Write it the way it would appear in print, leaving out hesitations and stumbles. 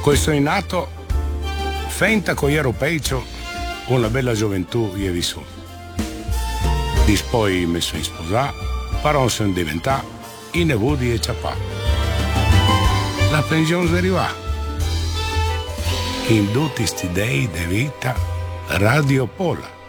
Questo è nato, fenta con europei, una bella gioventù io vissuto. Poi mi sono sposato, però sono diventato i nevudi e ciapà. La pensione arriva. In tutti sti dei di vita, Radio Pola.